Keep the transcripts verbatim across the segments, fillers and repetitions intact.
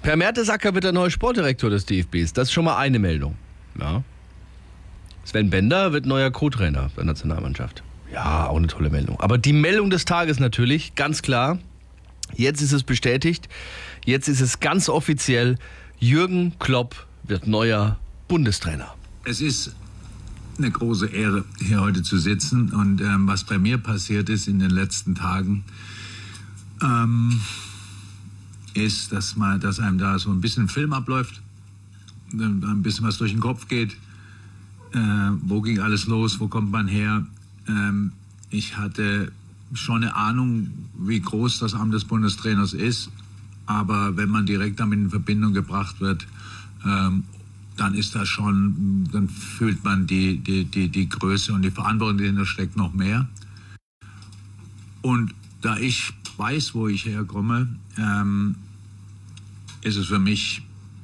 Per Mertesacker wird der neue Sportdirektor des D F Bs. Das ist schon mal eine Meldung. Ja. Sven Bender wird neuer Co-Trainer der Nationalmannschaft. Ja, auch eine tolle Meldung. Aber die Meldung des Tages natürlich, ganz klar, jetzt ist es bestätigt, jetzt ist es ganz offiziell, Jürgen Klopp wird neuer Bundestrainer. Es ist eine große Ehre, hier heute zu sitzen. Und ähm, was bei mir passiert ist in den letzten Tagen, ähm, ist, dass, man, dass einem da so ein bisschen Film abläuft, ein bisschen was durch den Kopf geht. Äh, wo ging alles los? Wo kommt man her? Ähm, ich hatte schon eine Ahnung, wie groß das Amt des Bundestrainers ist. Aber wenn man direkt damit in Verbindung gebracht wird, ähm, dann ist das schon, dann fühlt man die, die, die, die Größe und die Verantwortung, die dahinter steckt, noch mehr. Und da ich weiß, wo ich herkomme, ähm, ist es für mich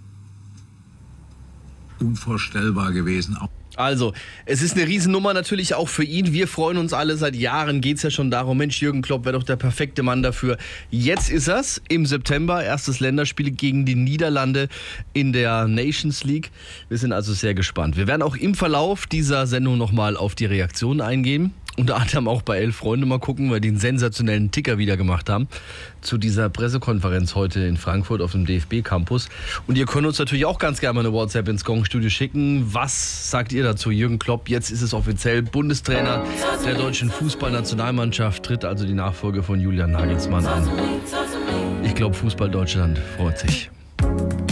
unvorstellbar gewesen. Also, es ist eine Riesennummer natürlich auch für ihn. Wir freuen uns alle. Seit Jahren geht es ja schon darum, Mensch, Jürgen Klopp wäre doch der perfekte Mann dafür. Jetzt ist er's im September, erstes Länderspiel gegen die Niederlande in der Nations League. Wir sind also sehr gespannt. Wir werden auch im Verlauf dieser Sendung nochmal auf die Reaktionen eingehen. Unter anderem auch bei Elf Freunde mal gucken, weil die einen sensationellen Ticker wieder gemacht haben zu dieser Pressekonferenz heute in Frankfurt auf dem D F B-Campus. Und ihr könnt uns natürlich auch ganz gerne mal eine WhatsApp ins Gong-Studio schicken. Was sagt ihr dazu? Jürgen Klopp, jetzt ist es offiziell Bundestrainer der deutschen Fußballnationalmannschaft, tritt also die Nachfolge von Julian Nagelsmann an. Ich glaube, Fußball Deutschland freut sich.